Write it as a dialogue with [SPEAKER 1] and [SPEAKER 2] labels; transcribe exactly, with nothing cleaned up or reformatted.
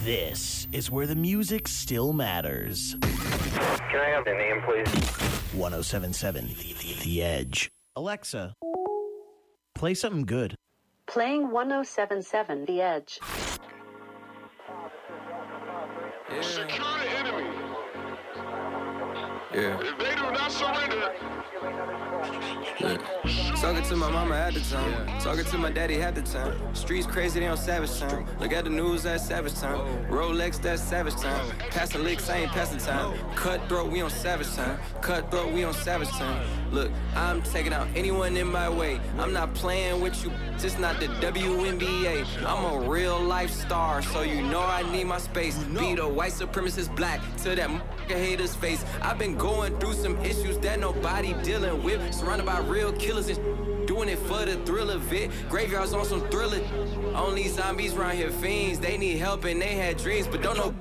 [SPEAKER 1] This is where the music still matters.
[SPEAKER 2] Can I have the name, please?
[SPEAKER 1] one oh seven point seven The Edge. Alexa, play something good.
[SPEAKER 3] Playing one oh seven point seven The Edge.
[SPEAKER 4] Yeah.
[SPEAKER 5] Secure the enemy.
[SPEAKER 4] Yeah.
[SPEAKER 5] If they do not surrender,
[SPEAKER 4] Look. Talking to my mama at the time. Yeah. Talking to my daddy at the time. Streets crazy, they on savage time. Look at the news, that's savage time. Rolex, that's savage time. Passing licks, I ain't passing time. Cutthroat, we on savage time. Cutthroat, we on savage time. Look, I'm taking out anyone in my way. I'm not playing with you, just not the W N B A. I'm a real life star, so you know I need my space. Be the white supremacist black to that hater's face. I've been going through some issues that nobody dealing with. Surrounded by real killers and doing it for the thrill of it. Graveyards on some thriller. Only zombies around here fiends. They need help and they had dreams, but don't know